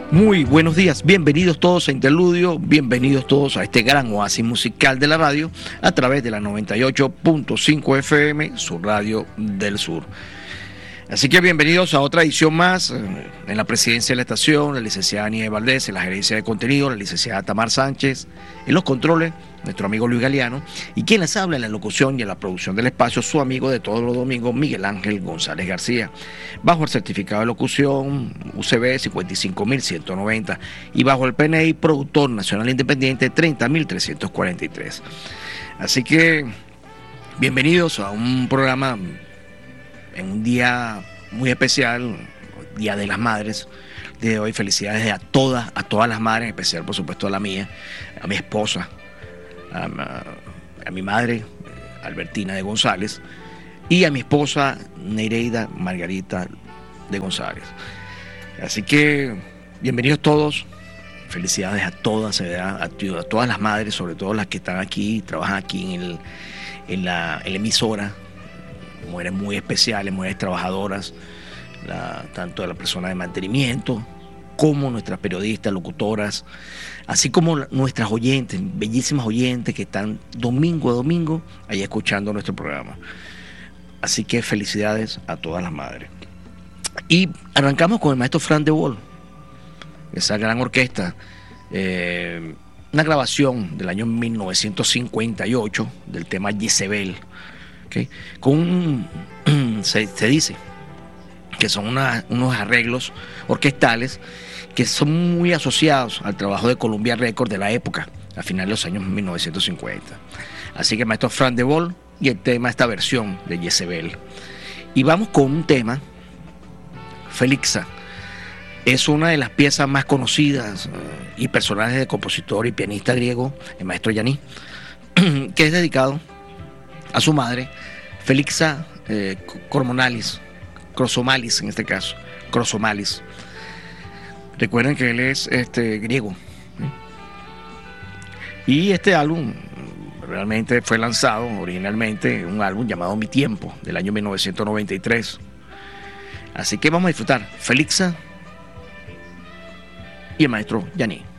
Muy buenos días, bienvenidos todos a Interludio, bienvenidos todos a este gran oasis musical de la radio a través de la 98.5 FM, su radio del sur. Así que bienvenidos a otra edición más. En la presidencia de la estación, la licenciada Nieves Valdés, en la gerencia de contenido, la licenciada Tamar Sánchez, en los controles, nuestro amigo Luis Galeano, y quien les habla en la locución y en la producción del espacio, su amigo de todos los domingos, Miguel Ángel González García, bajo el certificado de locución UCB 55190 y bajo el PNI Productor Nacional Independiente 30343. Así que bienvenidos a un programa en un día muy especial, Día de las Madres. De hoy, felicidades a todas las madres, en especial por supuesto a la mía, a mi esposa, a mi madre, Albertina de González, y a mi esposa, Nereida Margarita de González. Así que, bienvenidos todos, felicidades a todas, a todas las madres, sobre todo las que están aquí, trabajan aquí en la emisora. Mujeres muy especiales, mujeres trabajadoras, tanto de la persona de mantenimiento como nuestras periodistas, locutoras, así como nuestras oyentes, bellísimas oyentes que están domingo a domingo ahí escuchando nuestro programa. Así que felicidades a todas las madres. Y arrancamos con el maestro Fran de Vol, esa gran orquesta, una grabación del año 1958 del tema Jezebel. Okay. Se dice que son unos arreglos orquestales que son muy asociados al trabajo de Columbia Records de la época, a finales de los años 1950. Así que maestro Fran de Vol y el tema, esta versión de Jezebel. Y vamos con un tema, Felixa. Es una de las piezas más conocidas y personajes de compositor y pianista griego, el maestro Yanni, que es dedicado a su madre, Felixa Chrosomalis en este caso, Chrosomalis. Recuerden que él es griego. Y este álbum realmente fue lanzado originalmente, un álbum llamado Mi Tiempo, del año 1993. Así que vamos a disfrutar Felixa y el maestro Yanni.